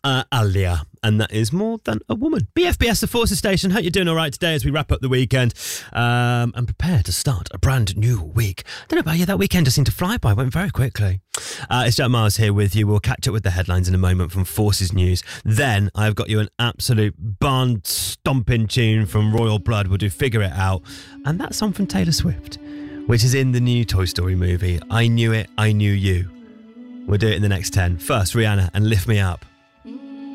Alia, and that is More Than a Woman. BFBS, the Forces Station. Hope you're doing all right today as we wrap up the weekend and prepare to start a brand new week. I don't know about you, that weekend just seemed to fly by, went very quickly. It's Jack Miles here with you. We'll catch up with the headlines in a moment from Forces News. Then I've got you an absolute barn-stomping tune from Royal Blood. We'll do Figure It Out. And that song from Taylor Swift, which is in the new Toy Story movie. I Knew It, I Knew You. We'll do it in the next 10. First, Rihanna and Lift Me Up.